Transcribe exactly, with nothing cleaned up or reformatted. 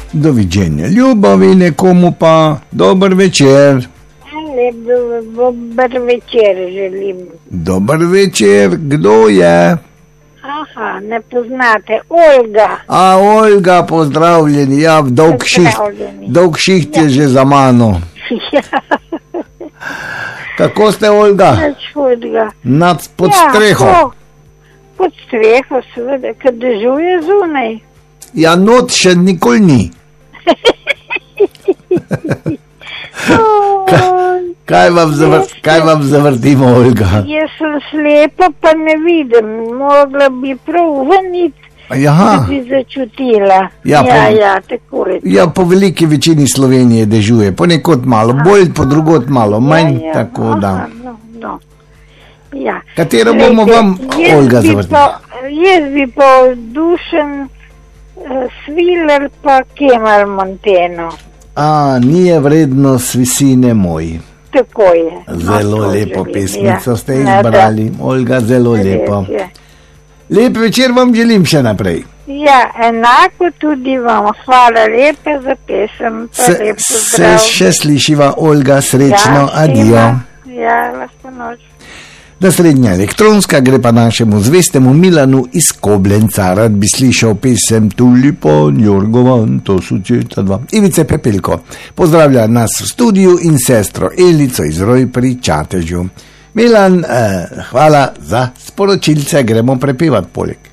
Doviđenja ljubavi, nekomu pa dobar večer. Lep dobar večer želim. Dobar večer, kdo je? Aha, ne poznate, Olga. A Olga, pozdravljeni, ja, dolg šiht, dolg šiht je ja. Že za mano. Ja. Kako ste, Olga? Čudga. Nad pod ja, streho. To, pod streho, seveda, kad dežuje zunaj. Ja, not še nikoli ni. Kaj, kaj, vam zavr, kaj vam zavrtimo, Olga? Jaz sem slepa, pa ne vidim. Mogla bi prav veniti, da bi začutila. Ja, ja, po, ja, tako je. Ja, po veliki večini Slovenije dežuje. Ponekod malo bolj, po drugot malo manj, ja, ja, tako aha, da. No, no. Ja. Katero bomo vam, Olga, zavrtili? Jaz bi pa Dušan uh, Sviler pa Kemal Monteno. A, nije vredno svisine moji. Tako je. Zelo no, lepo želim. Pesmico ja. Ste izbrali, ja, Olga, zelo res lepo. Je. Lep večer vam želim še naprej. Ja, enako tudi vam. Hvala lepa za pesem. Se, se še slišiva, Olga, srečno, ja, adijo. Ja, lahko noč. Naslednja elektronska gre pa našemu zvestemu Milanu iz Koblenca. Rad bi slišal pesem Tulipon, Jorgovan, to so četa dva. Ivice Pepelko pozdravlja nas v studiu in sestro Elico iz Roj pri Čatežu. Milan, eh, hvala za sporočilce, gremo prepevati poleg.